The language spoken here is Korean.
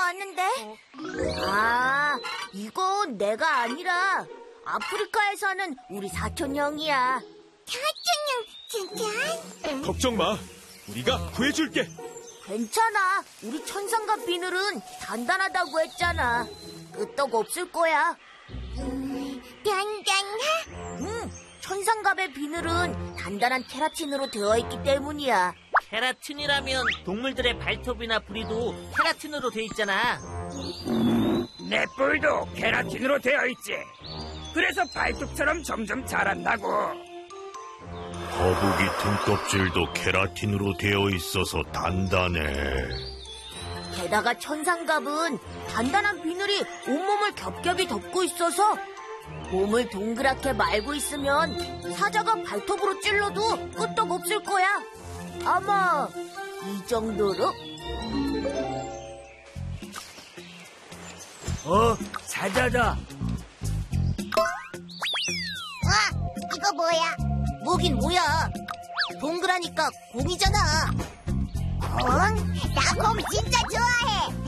왔는데. 아, 이건 내가 아니라 아프리카에 사는 우리 사촌 형이야. 사촌 형, 진짜? 걱정 마. 우리가 구해줄게. 괜찮아. 우리 천상갑 비늘은 단단하다고 했잖아. 끄떡 없을 거야. 단단하? 응, 천상갑의 비늘은 단단한 케라틴으로 되어 있기 때문이야. 케라틴이라면 동물들의 발톱이나 부리도 케라틴으로 돼 있잖아. 내 뿔도 케라틴으로 되어 있지. 그래서 발톱처럼 점점 자란다고. 거북이 등껍질도 케라틴으로 되어 있어서 단단해. 게다가 천상갑은 단단한 비늘이 온몸을 겹겹이 덮고 있어서 몸을 동그랗게 말고 있으면 사자가 발톱으로 찔러도 끄떡 없을 거야. 아마 이 정도로? 사자다. 이거 뭐야? 뭐긴 뭐야. 동그라니까 공이잖아. 공? 나 공 진짜 좋아해.